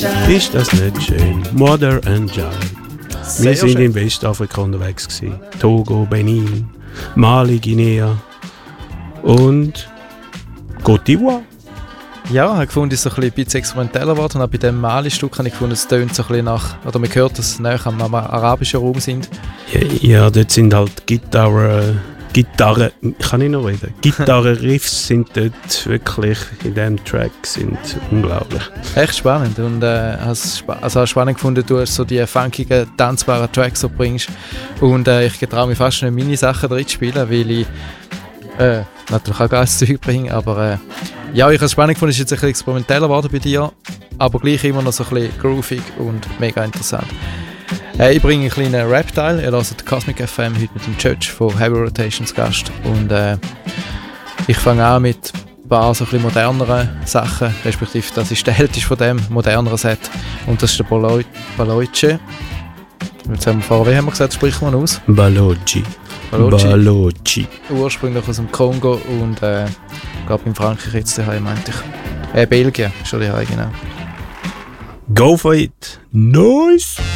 Ist das nicht schön? Mother and Child. Wir sind in Westafrika unterwegs gewesen. Togo, Benin, Mali, Guinea und Côte d'Ivoire. Ja, ich habe gefunden, es ist so ein bisschen experimenteller geworden. Und auch bei diesem Mali-Stück habe ich gefunden, es tönt so ein bisschen nach, oder man hört, dass es näher am arabischen Raum sind. Ja, dort sind halt Gitarren, kann ich noch reden? Gitarren-Riffs sind dort wirklich in diesem Track sind unglaublich. Echt spannend und habe spannend gefunden, du hast so die funkigen, tanzbaren Tracks so bringst und ich getraue mich fast nicht, meine Sachen drin zu spielen, weil ich natürlich auch geiles Zeug bringe, aber ja, ich habe es spannend gefunden, es ist jetzt ein bisschen experimenteller geworden bei dir, aber gleich immer noch so ein bisschen groovig und mega interessant. Ich bringe einen kleinen Rap-Teil. Ihr hört Cosmic FM heute mit dem Church von Heavy Rotations Gast. Und ich fange an mit ein paar so ein bisschen moderneren Sachen, respektive das ist der älteste von dem moderneren Set. Und das ist der Baloice. Jetzt haben wir vorher, wie haben wir gesagt, spricht man aus? Balochi. Ursprünglich aus dem Kongo und ich glaube in Frankreich jetzt daheim, meinte ich. Belgien ist schon daheim, genau. Go for it! Nice!